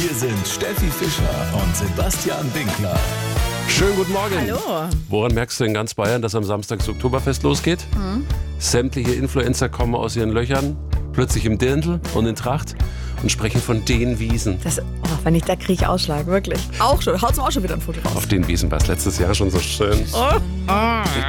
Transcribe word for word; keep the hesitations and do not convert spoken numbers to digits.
Hier sind Steffi Fischer und Sebastian Winkler. Schönen guten Morgen. Hallo. Woran merkst du in ganz Bayern, dass am Samstag das Oktoberfest losgeht? Hm? Sämtliche Influencer kommen aus ihren Löchern, plötzlich im Dirndl und in Tracht und sprechen von den Wiesen. Das, oh, wenn ich da kriege ich Ausschlag, wirklich. Auch schon. Haut's mir auch schon wieder ein Foto raus. Auf den Wiesen war es letztes Jahr schon so schön. Oh. Oh.